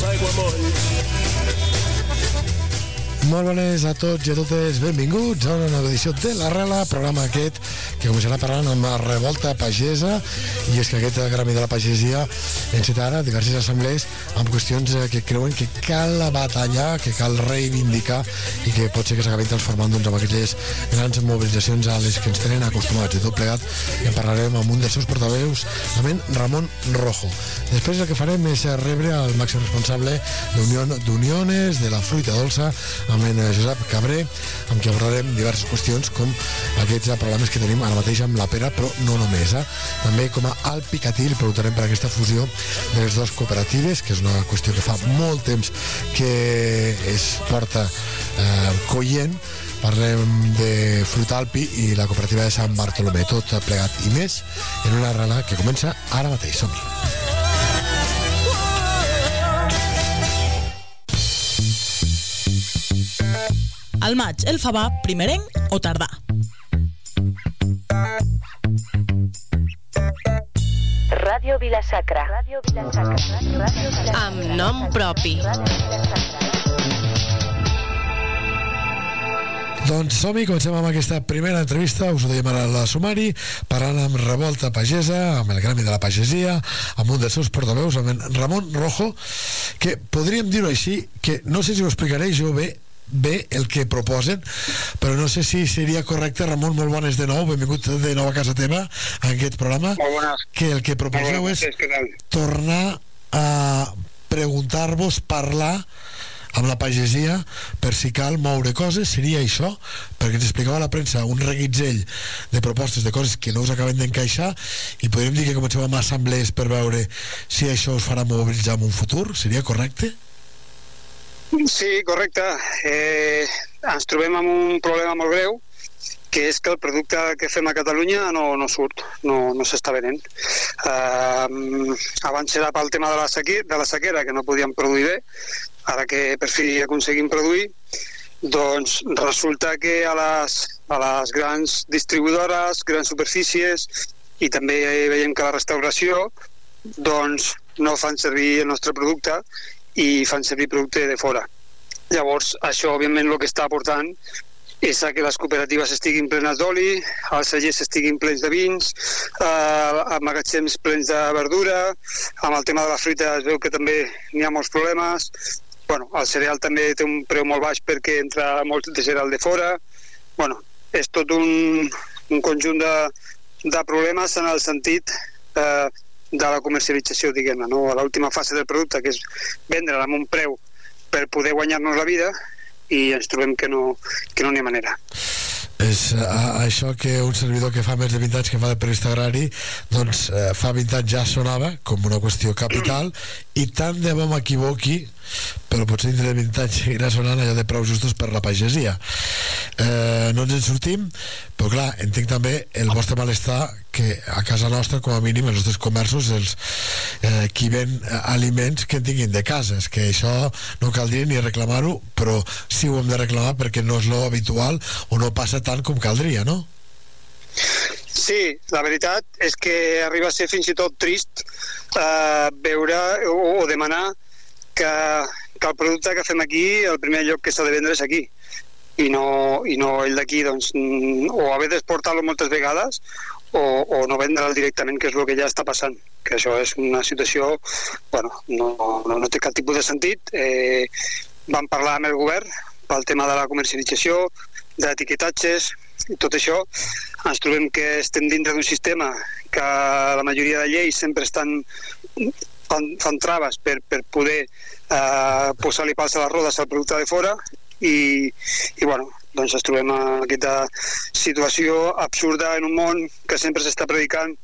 Molt bones a tots i a totes, benvinguts a una nova edició de l'Arrela, programa aquest que començarà parlant amb la revolta pagesa, i és que aquest gremi de la pagesia enceta ara diverses assemblees amb qüestions que creuen que cal batallar, que cal reivindicar i que pot ser que s'acabin transformant amb aquelles grans mobilitzacions a les que ens tenen acostumats. De tot plegat i en parlarem amb un dels seus portaveus, amb en Ramon Rojo. Després el que farem és rebre al màxim responsable d'Uniones, de la fruita dolça, amb en Josep Cabré, amb qui abordarem diverses qüestions com aquests problemes que tenim ara mateix amb la pera, però no només. També com a alt picatil preguntarem per aquesta fusió de les dues cooperatives, que és una qüestió que fa molt temps que es porta collent. Parlem de Fruitalpi i la cooperativa de Sant Bartolomé, tot plegat i més en una Arrela que comença ara mateix. Som-hi. Al maig, el favar primerenc o tardà. Ràdio Vila-sacra. Amb nom propi. Doncs som-hi, comencem amb aquesta primera entrevista. Us ho dèiem ara a la sumari, parlant amb Revolta Pagesa, amb el gremi de la pagesia, amb un dels seus portaveus, amb en Ramon Rojo, que podríem dir-ho així, que no sé si ho explicaré jo bé el que proposen, però no sé si seria correcte. Ramon, molt bones de nou, benvingut de nou a casa teva en aquest programa. Molt bones. Que el que proposeu és tornar a preguntar-vos, parlar amb la pagesia per si cal moure coses. Seria això, perquè ens explicava a la premsa un reguitzell de propostes de coses que no us acaben d'encaixar, i podríem dir que comencem amb assemblees per veure si això us farà mobilitzar en un futur. Seria correcte? Sí, correcte. Ens trobem amb un problema molt greu, que és que el producte que fem a Catalunya no surt, no s'està venent. Abans era pel tema de la sequera, que no podíem produir bé. Ara que per fi aconseguim produir, doncs resulta que a les grans distribuïdores, grans superfícies, i també veiem que la restauració, doncs no fan servir el nostre producte i fan servir producte de fora. Llavors, això, òbviament, el que està aportant és que les cooperatives estiguin plenes d'oli, els cellers estiguin plens de vins, magatzems plens de verdura, amb el tema de la fruita es veu que també n'hi ha molts problemes. Bueno, el cereal també té un preu molt baix perquè entra molt de cereal de fora. Bueno, és tot un conjunt de problemes en el sentit de la comercialització, diguem-ne, no? A l'última fase del producte, que és vendre'l amb un preu per poder guanyar-nos la vida, i ens trobem que no n'hi ha manera. És això que un servidor que fa més de 20 anys que fa de periodista agrari, doncs fa 20 anys ja sonava com una qüestió capital, i tant de bo m'equivoqui, però potser dintre de 20 anys seguirà sonant allò de preus justos per la pagesia. No ens en sortim, però clar, entenc també el vostre malestar, que a casa nostra, com a mínim, els nostres comerços, qui ven aliments que en tinguin de cases, que això no caldria ni reclamar-ho, però sí ho hem de reclamar perquè no és lo habitual o no passa tant com caldria, no? Sí, la veritat és que arriba a ser fins i tot trist veure o demanar que el producte que fem aquí, el primer lloc que s'ha de vendre és aquí, i no el d'aquí, doncs, o haver d'exportar-lo moltes vegades o no vendre'l directament, que és el que ja està passant, que això és una situació, bueno, no té cap tipus de sentit. Vam parlar amb el govern pel tema de la comercialització, d'etiquetatges i tot això. Ens trobem que estem dintre d'un sistema que la majoria de lleis sempre fan traves per poder posar-li pals a les rodes al producte de fora, i bueno, doncs ens trobem en aquesta situació absurda en un món que sempre s'està predicant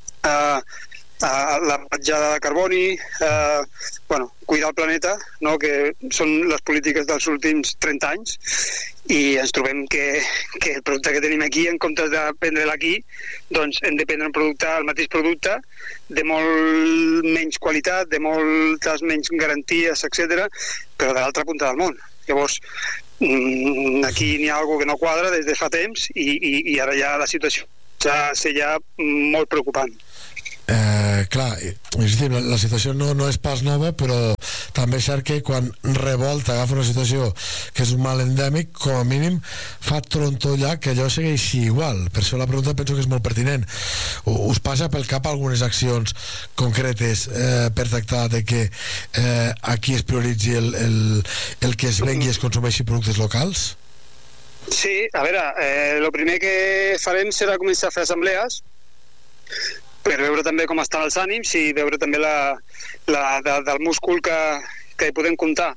la petjada de carboni, cuidar el planeta, no? Que són les polítiques dels últims 30 anys, i ens trobem que el producte que tenim aquí, en comptes de prendre'l aquí, doncs hem de prendre el mateix producte de molt menys qualitat, de moltes menys garanties, etc., però de l'altra punta del món. Llavors, aquí n'hi ha alguna que no quadra des de fa temps, i ara ja la situació ja molt preocupant. Clar, la situació no és pas nova, però també és cert que quan Revolta agafa una situació que és un mal endèmic, com a mínim fa trontolla que allò segueixi igual. Per això la pregunta penso que és molt pertinent. Us passa pel cap algunes accions concretes per tractar de que aquí es prioritzi el que es vengui i es consumeixi productes locals? Sí, a veure, el primer que farem serà començar a fer assemblees per veure també com estan els ànims i veure també del múscul que hi podem comptar.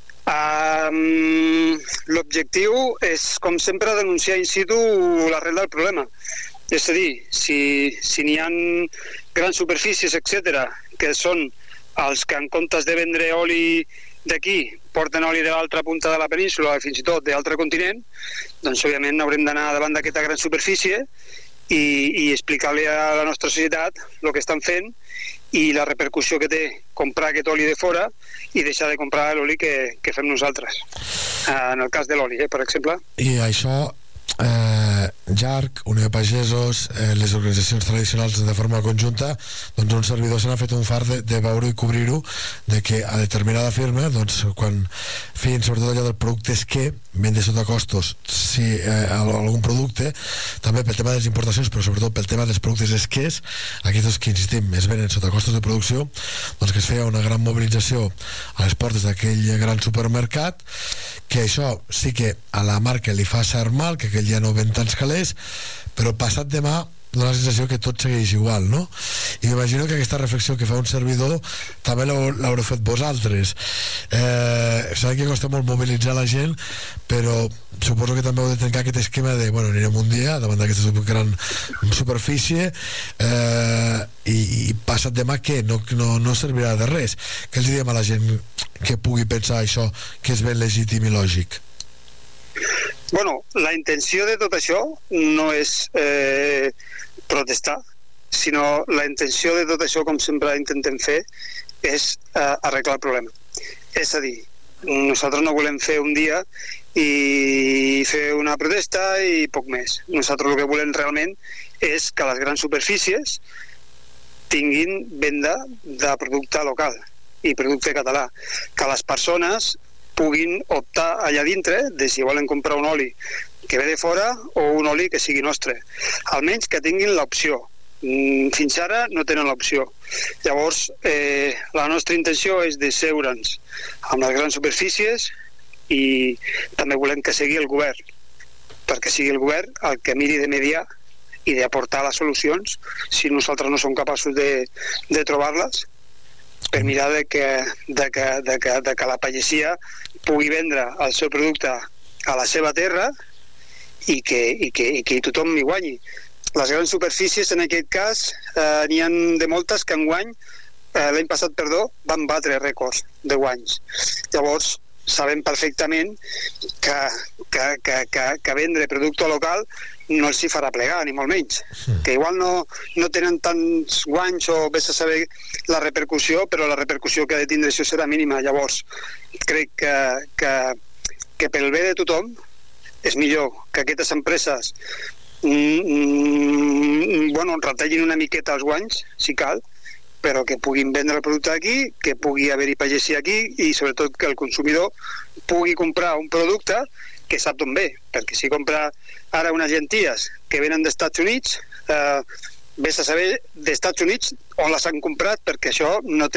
L'objectiu és, com sempre, denunciar in situ l'arrel del problema. És a dir, si n'hi ha grans superfícies, etc., que són els que en comptes de vendre oli d'aquí porten oli de l'altra punta de la península i fins i tot d'altre continent, doncs òbviament haurem d'anar davant d'aquesta gran superfície i explicar-li a la nostra societat el que estan fent i la repercussió que té comprar aquest oli de fora i deixar de comprar l'oli que fem nosaltres, en el cas de l'oli, per exemple. I això JARC, Unió de Pagesos, les organitzacions tradicionals de forma conjunta, doncs uns servidors s'han fet un far de veure i cobrir-ho, de que a determinada firma, doncs quan feien sobretot allò dels productes que venden sota costos, si algun producte, també pel tema de les importacions, però sobretot pel tema dels productes esquers, aquests que insistim es venen sota costos de producció, doncs que es feia una gran mobilització a les portes d'aquell gran supermercat, que això sí que a la marca li fa cert mal, que aquell dia no ven tants calés, però passat demà dona la sensació que tot segueix igual, no? I m'imagino que aquesta reflexió que fa un servidor també l'haureu fet vosaltres. Sabem que costa molt mobilitzar la gent, però suposo que també heu de trencar aquest esquema de, bueno, anirem un dia davant d'aquesta gran superfície i passat demà què? No servirà de res. Què els diríem a la gent que pugui pensar això, que és ben legítim i lògic? Bueno, la intenció de tot això no és protestar, sinó la intenció de tot això, com sempre intentem fer, és arreglar el problema. És a dir, nosaltres no volem fer un dia i fer una protesta i poc més. Nosaltres el que volem realment és que les grans superfícies tinguin venda de producte local i producte català, que les persones puguin optar allà dintre de si volen comprar un oli que ve de fora o un oli que sigui nostre, almenys que tinguin l'opció. Fins ara no tenen l'opció. Llavors la nostra intenció és de seure'ns amb les grans superfícies i també volem que sigui el govern, perquè sigui el govern el que miri de mediar i d'aportar les solucions si nosaltres no som capaços de trobar-les, per mirar de que la pagesia pugui vendre el seu producte a la seva terra i que tothom hi guanyi. Les grans superfícies, en aquest cas, n'hi ha de moltes que enguany, l'any passat, van batre rècords de guanys. Llavors, sabem perfectament que vendre producte local no els hi farà plegar, ni molt menys. Que igual no tenen tants guanys o vés a saber la repercussió, però la repercussió que ha de tindre això serà mínima. Llavors, crec que pel bé de tothom és millor que aquestes empreses retallin una miqueta els guanys, si cal, però que puguin vendre el producte aquí, que pugui haver-hi pagesia aquí i sobretot que el consumidor pugui comprar un producte que sap d'on ve, perquè si compra ara unes llenties que venen dels Estats Units, vés a saber dels Estats Units on les han comprat, perquè això no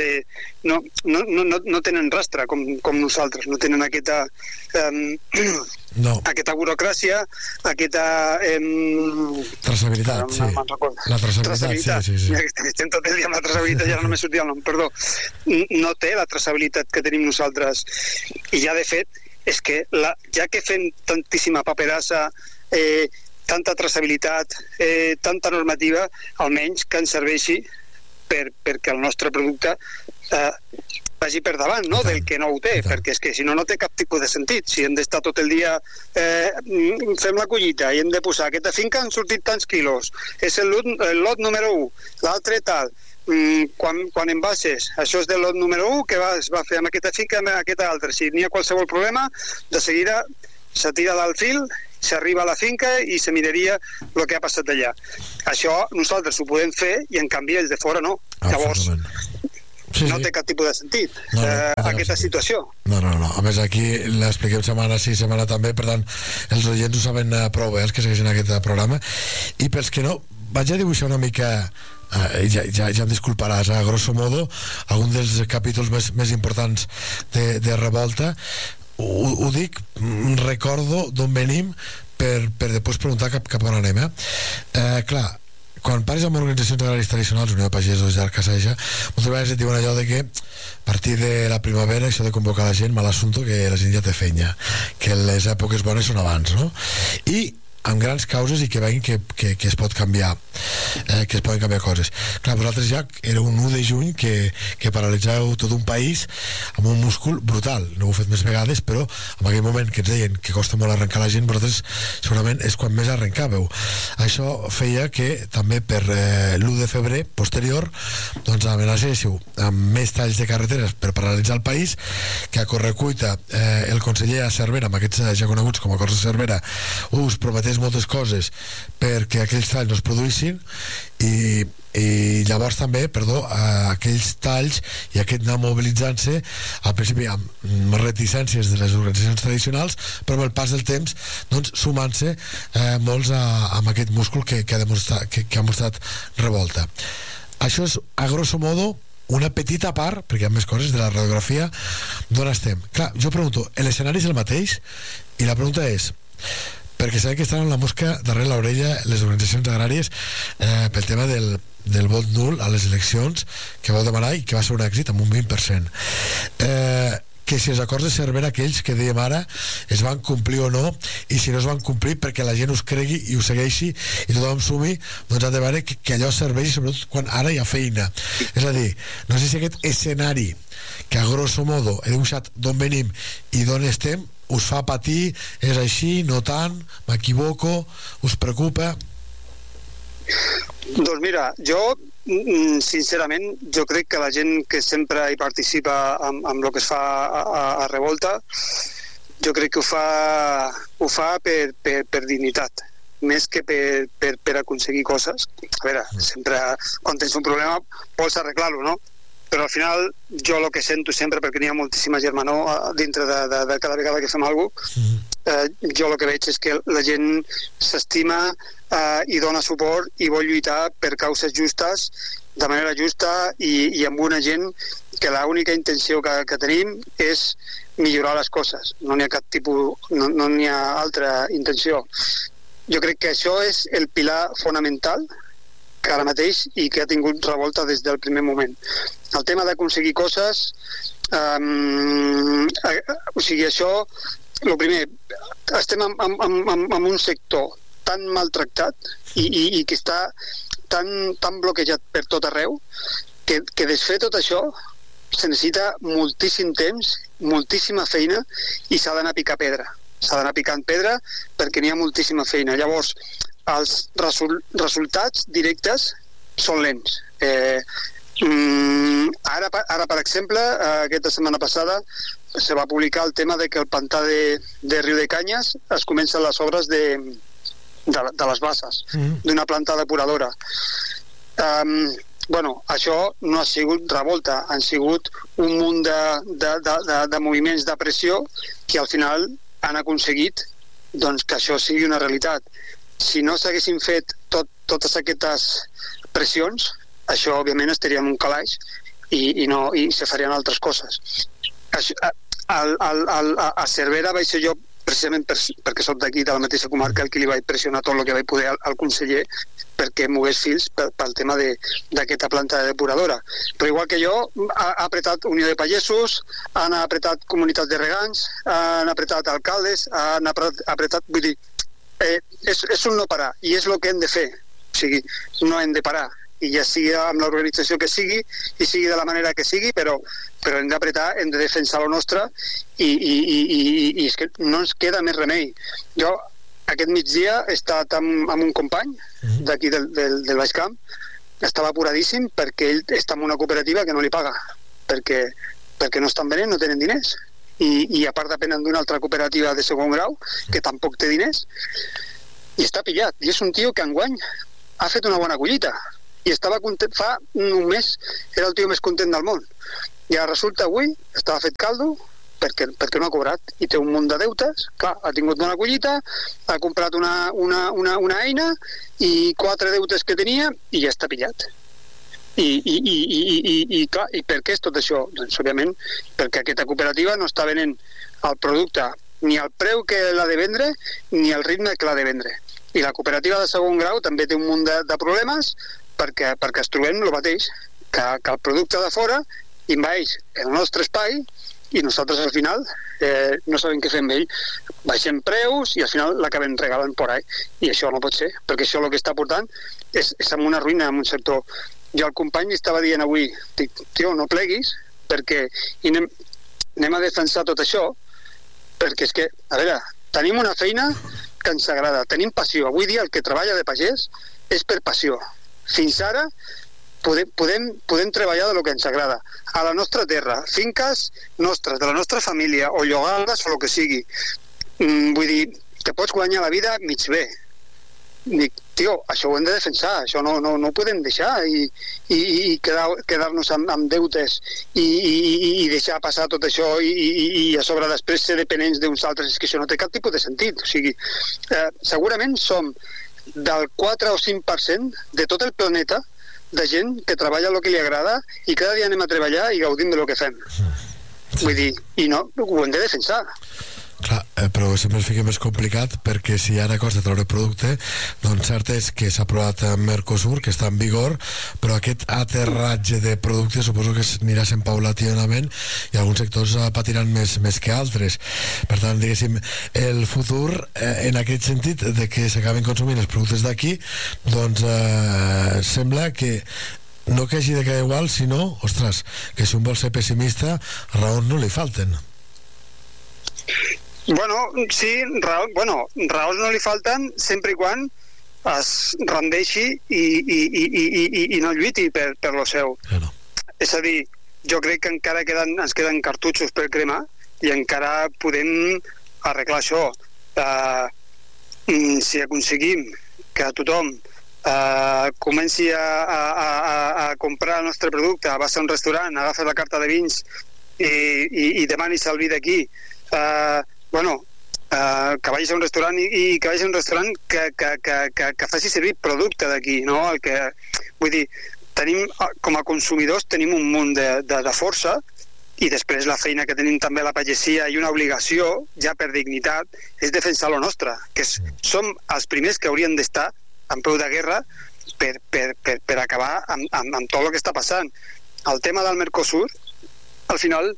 tenen rastre com nosaltres, no tenen aquesta aquesta burocràcia, aquesta traçabilitat, sí. La traçabilitat, sí. Estem tot el dia amb la traçabilitat, ja no m'he sortit el nom, perdó. No té la traçabilitat que tenim nosaltres. I ja, de fet, és que ja que fem tantíssima paperassa, tanta traçabilitat, tanta normativa, almenys que ens serveixi perquè el nostre producte vagi per davant, no?, del que no ho té, perquè és que si no, no té cap tipus de sentit. Si hem d'estar tot el dia fem la collita i hem de posar aquesta finca han sortit tants quilos, és el lot número 1, l'altre tal, quan envases, això és del lot número 1 que es va fer amb aquesta finca, amb aquesta altra. Si n'hi ha qualsevol problema, de seguida se tira del fil, s'arriba a la finca i se miraria el que ha passat allà. Això nosaltres ho podem fer i en canvi els de fora no. Llavors, no té cap tipus de sentit aquesta situació. No. A més, aquí l'expliquem setmana sí, setmana també, per tant, els oients ho saben prou bé, els que segueixen aquest programa. I pels que no, vaig a dibuixar una mica, ja em disculparàs, a grosso modo, algun dels capítols més importants de Revolta. Ho dic, recordo d'on venim per després preguntar cap on anem. Clar, quan parles amb organitzacions agràries tradicionals, Unió de Pagesos, Arcaseja, moltes vegades et diuen allò de que a partir de la primavera això de convocar la gent, mal assumpte, que la gent ja té feina, que les èpoques bones són abans, no? I amb grans causes i que veguin que es pot canviar, que es poden canviar coses. Clar, vosaltres ja era un 1 de juny que paralitzeu tot un país amb un múscul brutal. No ho heu fet més vegades, però en aquell moment que ens deien que costa molt arrencar la gent, vosaltres segurament és quan més arrencàveu. Això feia que també per l'1 de febrer posterior doncs amenacéssiu amb més talls de carreteres per paralitzar el país, que a correcuita el conseller a Cervera, amb aquests ja coneguts com a Acords de Cervera, us prometés moltes coses perquè aquells talls no es produïssin i llavors també, aquells talls i aquest anar mobilitzant-se al principi amb reticències de les organitzacions tradicionals, però amb el pas del temps doncs sumant-se molts amb aquest múscul que ha mostrat Revolta. Això és a grosso modo una petita part, perquè hi ha més coses de la radiografia d'on estem. Clar, jo pregunto, l'escenari és el mateix? I la pregunta és, perquè sabem que estan amb la mosca darrere l'orella les organitzacions agràries pel tema del vot nul a les eleccions que vau demanar i que va ser un èxit amb un 20%. Que si els acords de Cervera aquells que dèiem ara es van complir o no, i si no es van complir perquè la gent us cregui i us segueixi i tothom sumi, doncs han de veure que allò serveix, sobretot quan ara hi ha feina. És a dir, no sé si aquest escenari que a grosso modo he dibuixat d'on venim i d'on estem us fa patir, és així, no tant, m'equivoco, us preocupa? Doncs mira, jo sincerament, jo crec que la gent que sempre hi participa amb el que es fa a Revolta, jo crec que ho fa per dignitat, més que per aconseguir coses. A veure, sempre quan tens un problema vols arreglar-lo, no? Però al final jo el que sento sempre, perquè n'hi ha moltíssima germanor dintre de cada vegada que fem alguna cosa, jo el que veig és que la gent s'estima i dona suport i vol lluitar per causes justes, de manera justa i amb una gent que l'única intenció que tenim és millorar les coses. No n'hi ha cap tipus, no n'hi ha altra intenció. Jo crec que això és el pilar fonamental que ara mateix i que ha tingut Revolta des del primer moment. El tema d'aconseguir coses, o sigui, això, el primer, estem en un sector tan maltractat i que està tan bloquejat per tot arreu que desfer tot això se necessita moltíssim temps, moltíssima feina i s'ha d'anar a picar pedra. S'ha d'anar picant pedra perquè n'hi ha moltíssima feina. Llavors, els resultats directes són lents. Ara, per exemple, aquesta setmana passada se va publicar el tema de que el pantà de Riu de Canyes es comencen les obres de les bases d'una planta depuradora. Bueno, això no ha sigut Revolta, han sigut un munt de moviments de pressió que al final han aconseguit doncs, que això sigui una realitat. Si no s'haguessin fet totes aquestes pressions, això òbviament estaria en un calaix i se farien altres coses. A Cervera vaig ser jo, precisament perquè soc d'aquí, de la mateixa comarca, el que li vaig pressionar tot el que vaig poder al conseller perquè mogués fils pel tema d'aquesta planta depuradora. Però igual que jo, ha apretat Unió de Pagesos, han apretat comunitats de regants, han apretat alcaldes, han apretat... Vull dir, és un no parar, i és el que hem de fer. O sigui, no hem de parar. I ja sigui amb l'organització que sigui, i sigui de la manera que sigui, però hem d'apretar, hem de defensar el nostre, i és que no ens queda més remei. Jo, aquest migdia, he estat amb un company d'aquí del Baix Camp, estava apuradíssim perquè ell està en una cooperativa que no li paga, perquè no estan venent, no tenen diners. I a part depenen d'una altra cooperativa de segon grau que tampoc té diners i està pillat, i és un tio que enguany ha fet una bona collita i estava content, fa un mes era el tio més content del món, i ara resulta avui estava fet caldo perquè no ha cobrat i té un munt de deutes. Clar, ha tingut una collita, ha comprat una eina i 4 deutes que tenia i ja està pillat. I clar, i per què és tot això? Doncs òbviament perquè aquesta cooperativa no està venent el producte ni al preu que l'ha de vendre ni al ritme que l'ha de vendre. I la cooperativa de segon grau també té un munt de problemes perquè es trobem el mateix, que el producte de fora envaeix el nostre espai i nosaltres al final no sabem què fer amb ell. Baixem preus i al final l'acabem regalant por ahí. I això no pot ser, perquè això el que està portant és amb una ruïna en un sector. Jo al company estava dient avui, dic, tio, no pleguis, perquè anem a defensar tot això, perquè és que, a veure, tenim una feina que ens agrada, tenim passió. Avui dia el que treballa de pagès és per passió. Fins ara podem treballar de lo que ens agrada a la nostra terra, finques nostres, de la nostra família, o llogades o el que sigui. Vull dir, te pots guanyar la vida mig bé. Dic, tio, això ho hem de defensar, això no ho podem deixar i quedar-nos amb deutes i deixar passar tot això i a sobre després ser dependents d'uns altres. És que això no té cap tipus de sentit. O sigui, segurament som del 4 o 5% de tot el planeta de gent que treballa el que li agrada i cada dia anem a treballar i gaudim del que fem. Vull dir, i no, ho hem de defensar. Clar, però sempre es fica més complicat perquè si ara costa treure producte, doncs cert és que s'ha aprovat Mercosur, que està en vigor, però aquest aterratge de productes suposo que anirà sent paulatinament i alguns sectors patiran més que altres. Per tant, diguéssim, el futur en aquest sentit de que s'acaben consumint els productes d'aquí, doncs sembla que no que hagi de quedar igual, sinó, ostres, que si un vol ser pessimista, raons no li falten. Bueno, sí, raons no li falten sempre i quan es rendeixi i no lluiti per lo seu. Claro. És a dir, jo crec que encara ens queden cartutxos per cremar i encara podem arreglar això. Si aconseguim que tothom comenci a comprar el nostre producte, vas a un restaurant, agafes la carta de vins i demanis el vi d'aquí, que vagis a un restaurant i que vagis a un restaurant que faci servir producte d'aquí, no? Vull dir, com a consumidors tenim un munt de força i després la feina que tenim també a la pagesia i una obligació, ja per dignitat, és defensar lo nostre, que som els primers que haurien d'estar en peu de guerra per acabar amb tot el que està passant. El tema del Mercosur, al final,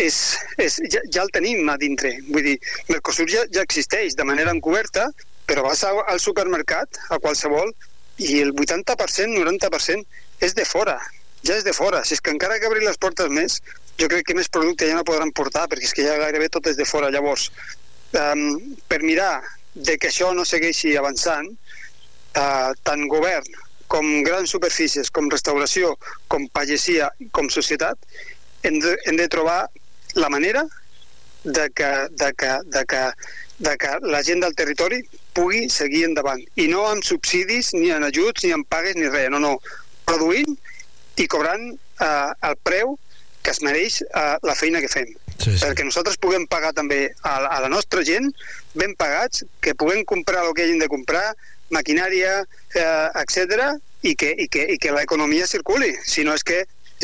ja el tenim a dintre. Vull dir, Mercosur ja existeix de manera encoberta, però vas al supermercat, a qualsevol, i el 80%, 90% és de fora. Ja és de fora. Si és que encara que obrir les portes més, jo crec que més producte ja no podran portar, perquè és que ja gairebé tot és de fora. Llavors, per mirar de que això no segueixi avançant, tant govern com grans superfícies, com restauració, com pagesia, com societat, hem de trobar la manera de que la gent del territori pugui seguir endavant, i no amb subsidis, ni en ajuts, ni en pagues, ni res, no, produint i cobrant el preu que es mereix la feina que fem. Sí. Perquè nosaltres puguem pagar també a la nostra gent, ben pagats, que puguem comprar el que hagin de comprar, maquinària, etc., i que l'economia circuli. Si no és que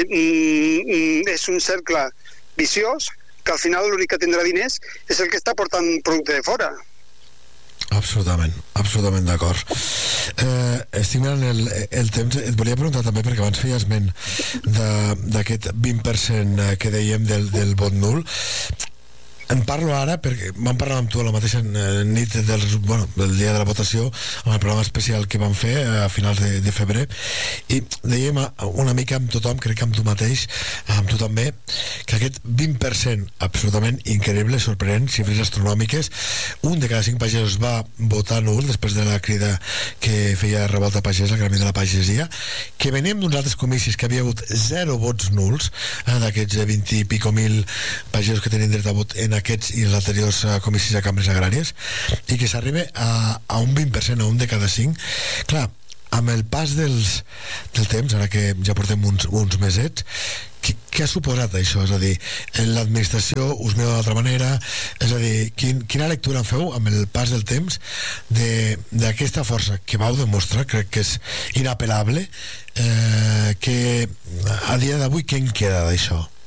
és un cercle viciós que al final l'únic que tindrà diners és el que està portant producte de fora. Absolutament d'acord. Estic mirant el temps. Et volia preguntar també, perquè abans feia esment d'aquest 20% que dèiem del vot nul. En parlo ara perquè vam parlar amb tu a la mateixa nit del dia de la votació, amb el programa especial que vam fer a finals de febrer, i dèiem una mica amb tothom, crec que amb tu mateix, amb tu també, que aquest 20% absolutament increïble, sorprenent, xifres astronòmiques, un de cada 5 pagesos va votar nul després de la crida que feia Revolta Pagesa, el Gremi de la Pagesia, que veníem d'uns altres comicis que havia hagut 0 vots nuls, d'aquests 20 i pico mil pagesos que tenen dret a vot en aquests i els anteriors comicis a cambres agràries, i que s'arriba a un 20%, a un de cada 5. Clar, amb el pas del temps, ara que ja portem uns mesets, què ha suposat això? És a dir, l'administració us mireu d'altra manera, és a dir, quina lectura en feu amb el pas del temps d'aquesta força que vau demostrar, crec que és inapel·lable, que a dia d'avui què en queda d'això?